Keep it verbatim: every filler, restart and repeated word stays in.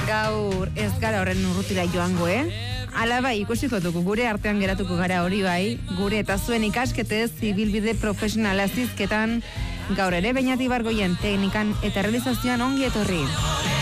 Gaur ez gara horren urrutira joango, eh? Hala bai, ikusiko dugu gure artean geratuko gara hori bai, gure eta zuen ikasketez, zibilbide profesionala zizketan, gaur ere Beñat Ibargoien teknikan eta realizazioan ongi etorri.